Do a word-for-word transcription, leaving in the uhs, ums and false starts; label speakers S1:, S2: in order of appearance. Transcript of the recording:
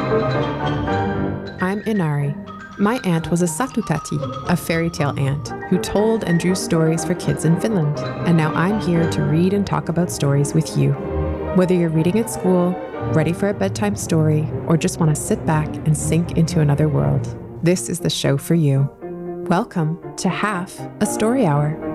S1: I'm Inari. My aunt was a Satutati, a fairy tale aunt, who told and drew stories for kids in Finland. And now I'm here to read and talk about stories with you. Whether you're reading at school, ready for a bedtime story, or just want to sit back and sink into another world, this is the show for you. Welcome to Half a Story Hour.